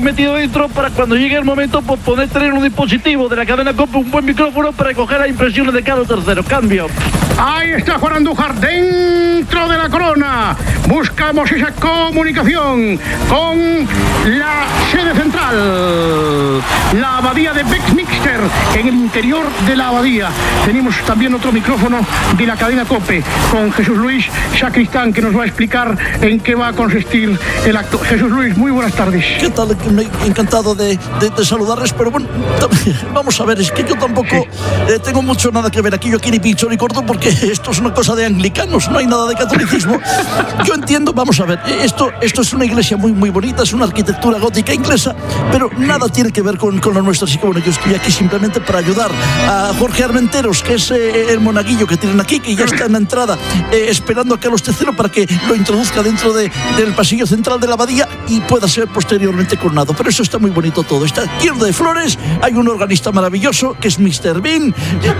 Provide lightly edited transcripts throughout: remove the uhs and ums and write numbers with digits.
metido dentro para cuando llegue el momento por poder tener un dispositivo de la cadena COPE, un buen micrófono para coger las impresiones de Carlos III. Cambio. Ahí está Juan Andújar dentro de la corona. Buscamos esa comunicación con la sede central, la abadía de Westminster. En el interior de la abadía tenemos también otro micrófono de la cadena COPE con Jesús Luis Sacristán, que nos va a explicar en qué va a consistir el acto. Jesús Luis, muy buenas tardes. ¿Qué tal? Encantado de saludarles, pero bueno, vamos a ver, es que yo tampoco tengo mucho nada que ver aquí, yo aquí ni pincho ni corto, porque esto es una cosa de anglicanos, no hay nada de catolicismo. Yo entiendo, vamos a ver, esto es una iglesia muy, muy bonita, es una arquitectura gótica inglesa, pero nada tiene que ver con la nuestra. Así que bueno, yo estoy aquí simplemente para ayudar a Jorge Armenteros, que es el monaguillo que tienen aquí, que ya está en la entrada esperando a Carlos III para que lo introduzca dentro del pasillo central de la abadía y pueda ser posteriormente coronado. Pero eso está muy bonito todo, está lleno de flores, hay un organista maravilloso que es Mr. Bean.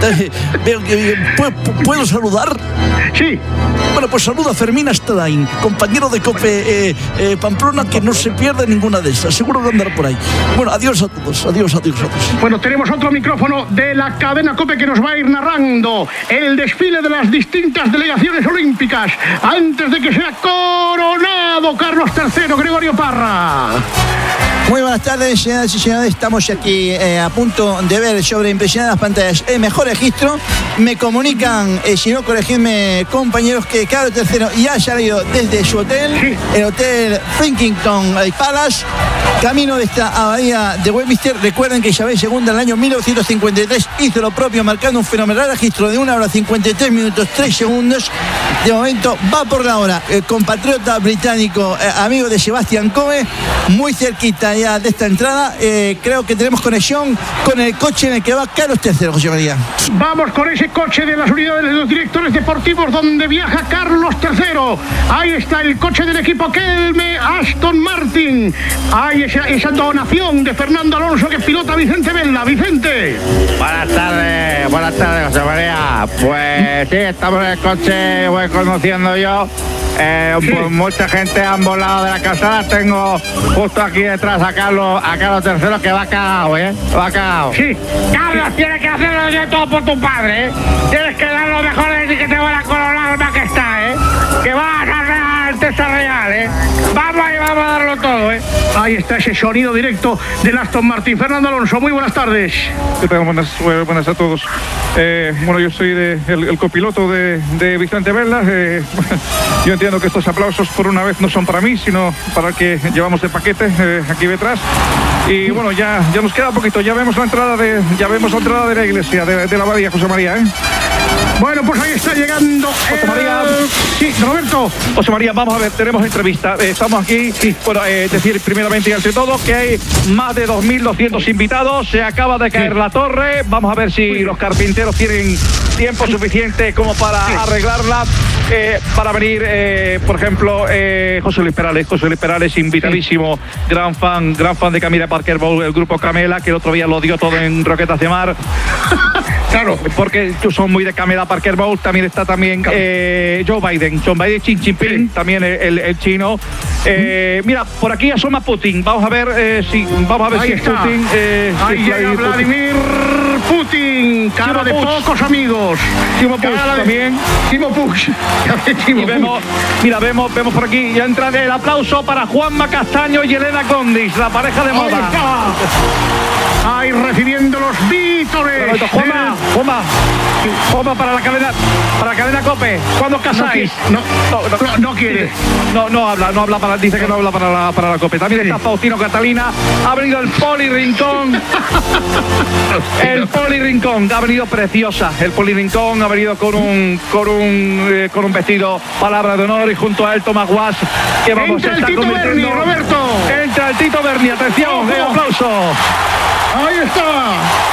¿Puedo saludar? Sí. Bueno, pues saluda a Fermín Astelain, compañero de COPE Pamplona, que no se pierde ninguna de estas, seguro que andará por ahí. Bueno, adiós a todos, adiós a todos. Bueno, tenemos otro micrófono de la cadena COPE que nos va a ir narrando el desfile de las distintas delegaciones olímpicas antes de que sea coronado Carlos III. Gregorio Parra. Muy buenas tardes, señoras y señores. Estamos aquí a punto de ver sobre impresionantes pantallas el mejor registro. Me comunican, si no corregidme, compañeros, que Carlos III ya ha salido desde su hotel, el Hotel Finkington Palace, camino de esta abadía de Westminster. Recuerden que Isabel II en el año 1953 hizo lo propio, marcando un fenomenal registro de 1 hora 53 minutos 3 segundos. De momento va por la hora el compatriota británico, amigo de Sebastián Coe, muy cerquita ya de esta entrada. Creo que tenemos conexión con el coche en el que va Carlos III, José María. Vamos con ese coche de las unidades de los directores deportivos donde viaja Carlos III. Ahí está el coche del equipo Kelme Aston Martin. Hay esa donación de Fernando Alonso que pilota Vicente Vela. Vicente. Buenas tardes, José María. Pues sí, estamos en el coche, voy conduciendo yo. Pues mucha gente han volado de la calzada. Tengo justo aquí detrás a Carlos III, que va cagado, va cagado. Sí. Carlos, tienes que hacerlo de todo por tu padre, Tienes que dar lo mejor de ti, que te van a coronar más que está, Que vas a ganar Alteza Real, Vamos a darlo todo, Ahí está ese sonido directo del Aston Martin. Fernando Alonso, muy buenas tardes. ¿Qué tal? Buenas a todos. Bueno, yo soy el copiloto de Vicente Vela. Yo entiendo que estos aplausos por una vez no son para mí, sino para el que llevamos de paquete aquí detrás. Y bueno, ya nos queda poquito. Ya vemos la entrada de la iglesia de la abadía, José María, Bueno, pues ahí está llegando José María. Sí, Roberto. José María, vamos a ver, tenemos entrevista. Estamos aquí, bueno, decir primeramente y ante todo que hay más de 2.200 invitados. Se acaba de caer la torre. Vamos a ver si los carpinteros tienen tiempo suficiente como para arreglarla. Para venir, por ejemplo, José Luis Perales, invitadísimo, gran fan de Camila Parker Bowles, el grupo Camela, que el otro día lo dio todo en Roquetas de Mar. Claro, porque son muy de Camila Parker Bowles. También está Joe Biden, Xi Jinping, también el chino. Mira, por aquí asoma Putin. Vamos a ver si es Putin. Ahí llega Vladimir Putin, cara de pocos amigos. Timo Puig también. Timo Puig. Y vemos por aquí, ya entra el aplauso para Juanma Castaño y Elena Condis, la pareja de moda. Ahí recibiendo los vítores. Juanma para la cadena COPE. ¿Cuándo casáis? No quiere. No habla dice que no habla para la COPE. También está Faustino Catalina. Ha venido el Poli Rincón. El Poli Rincón ha venido preciosa. El Poli Rincón ha venido con un vestido palabra de honor, y junto a él Tomás Guas, que vamos a estar convirtiendo. Berni, Roberto. Entra el Tito Berni, atención, un aplauso. Ahí está.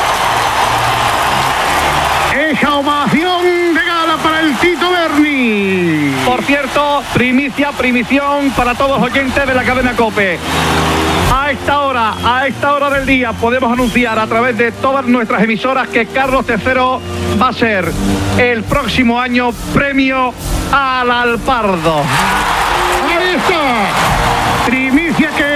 Esa ovación de gala para el Tito Berni. Por cierto, primición para todos los oyentes de la cadena COPE. A esta hora del día podemos anunciar a través de todas nuestras emisoras que Carlos III va a ser el próximo año premio al Alpardo. Ahí está. Primicia que